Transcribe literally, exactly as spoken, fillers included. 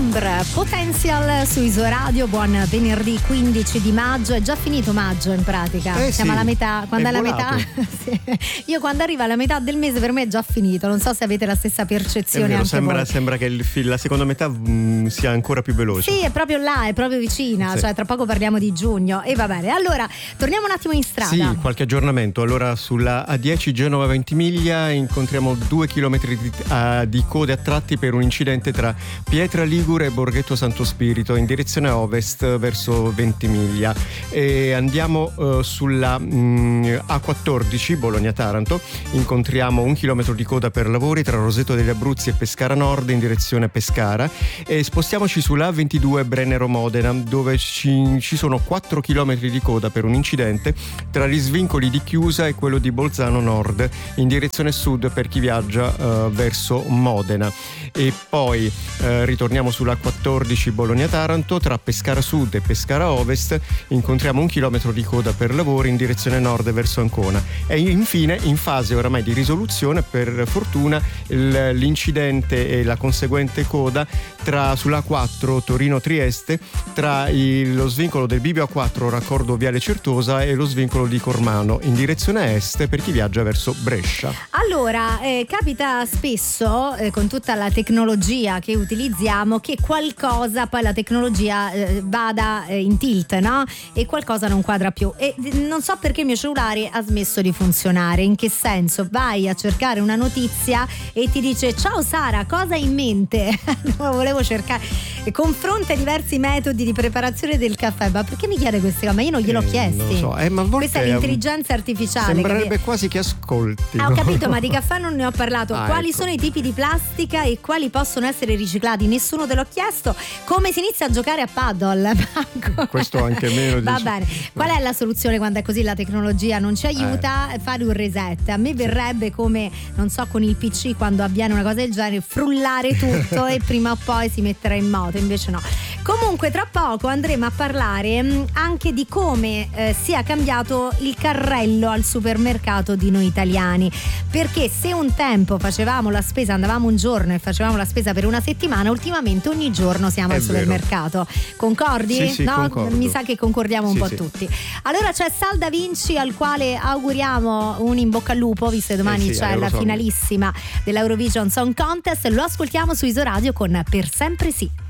Ombre, Potential su Iso Radio. Buon venerdì quindici di maggio. È già finito maggio in pratica. Eh Siamo sì, alla metà. Quando è, è la volato. metà sì. Io quando arriva alla metà del mese per me è già finito. Non so se avete la stessa percezione. È vero, anche sembra, voi. sembra che il, la seconda metà mh, sia ancora più veloce. Sì, è proprio là, è proprio vicina. Sì. Cioè tra poco parliamo di giugno. E va bene. Allora, torniamo un attimo in strada. Sì, qualche aggiornamento. Allora sulla A dieci Genova Ventimiglia incontriamo due chilometri di, uh, di code a tratti per un incidente tra Pietra Ligure e Borghetto Santo Spirito in direzione ovest verso Ventimiglia. E andiamo uh, sulla mh, A quattordici Bologna-Taranto, incontriamo un chilometro di coda per lavori tra Roseto degli Abruzzi e Pescara Nord in direzione Pescara, e spostiamoci sulla A ventidue Brennero-Modena, dove ci, ci sono quattro chilometri di coda per un incidente tra gli svincoli di Chiusa e quello di Bolzano Nord in direzione sud per chi viaggia uh, verso Modena. E poi uh, ritorniamo sulla A quattordici Bologna-Taranto, tra Pescara Sud e Pescara Ovest incontriamo un chilometro di coda per lavori in direzione nord verso Ancona, e infine in fase oramai di risoluzione per fortuna il, l'incidente e la conseguente coda tra sulla A quattro Torino-Trieste tra il, lo svincolo del Bivio A quattro raccordo Viale Certosa e lo svincolo di Cormano in direzione est per chi viaggia verso Brescia. Allora, eh, capita spesso eh, con tutta la tecnologia che utilizziamo che qualcosa, poi la tecnologia eh, vada eh, in tilt, no? E qualcosa non quadra più. E non so perché il mio cellulare ha smesso di funzionare. In che senso? Vai a cercare una notizia e ti dice: ciao Sara, cosa hai in mente? No, volevo cercare. E confronta diversi metodi di preparazione del caffè. Ma perché mi chiede queste cose? Ma io non gliel'ho Eh, chiesti. non lo so. eh, ma a volte Questa è l'intelligenza artificiale. sembrerebbe capi- quasi che ascolti. Ah, ho capito, ma di caffè non ne ho parlato. Ah, Quali ecco. sono i tipi di plastica e quali possono essere riciclati? Nessuno te l'ho chiesto. Come si inizia a giocare a paddle? Questo anche meno Va dice. bene. Qual è la soluzione quando è così? La tecnologia non ci aiuta, Eh. fare un reset. A me verrebbe come, non so, con il P C quando avviene una cosa del genere, frullare tutto e prima o poi si metterà in moto. Invece no. Comunque tra poco andremo a parlare mh, anche di come eh, sia cambiato il carrello al supermercato di noi italiani, perché se un tempo facevamo la spesa, andavamo un giorno e facevamo la spesa per una settimana, ultimamente ogni giorno siamo È al vero. supermercato. Concordi? Sì, sì, no? concordo. Mi sa che concordiamo un Sì, po' sì. tutti. Allora c'è Sal Da Vinci, al quale auguriamo un in bocca al lupo, visto che domani Eh sì, c'è eh, lo la so. finalissima dell'Eurovision Song Contest. Lo ascoltiamo su Iso Radio con Per Sempre Sì.